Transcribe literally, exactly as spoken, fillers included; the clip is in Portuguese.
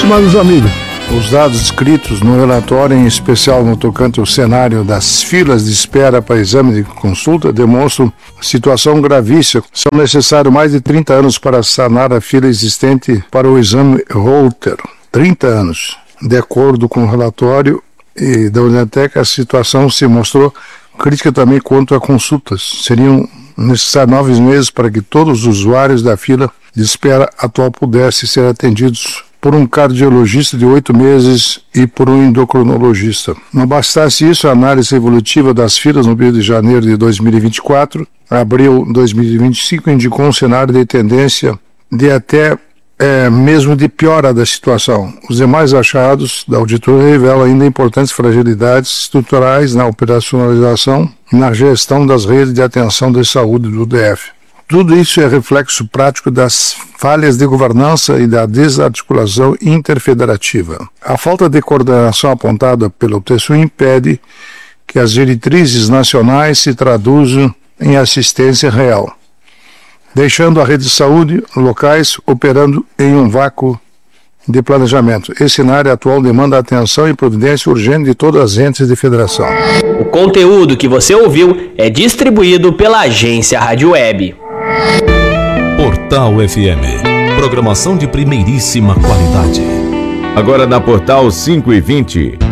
Estimados amigos, os dados descritos no relatório, em especial no tocante ao cenário das filas de espera para exame de consulta, demonstram situação gravíssima. São necessários mais de trinta anos para sanar a fila existente para o exame Holter. trinta anos. De acordo com o relatório e da Unitec, a situação se mostrou crítica também quanto a consultas. Seriam necessários nove meses para que todos os usuários da fila de espera atual pudessem ser atendidos por um cardiologista de oito meses e por um endocrinologista. Não bastasse isso, a análise evolutiva das filas no período de janeiro de dois mil e vinte e quatro, abril de dois mil e vinte e cinco, indicou um cenário de tendência de até é, mesmo de piora da situação. Os demais achados da auditoria revelam ainda importantes fragilidades estruturais na operacionalização e na gestão das redes de atenção de saúde do D F. Tudo isso é reflexo prático das falhas de governança e da desarticulação interfederativa. A falta de coordenação apontada pelo texto impede que as diretrizes nacionais se traduzam em assistência real, deixando a rede de saúde locais operando em um vácuo de planejamento. Esse cenário atual demanda atenção e providência urgente de todas as entes de federação. O conteúdo que você ouviu é distribuído pela Agência Rádio Web. Portal F M. Programação de primeiríssima qualidade. Agora na Portal cinco e vinte.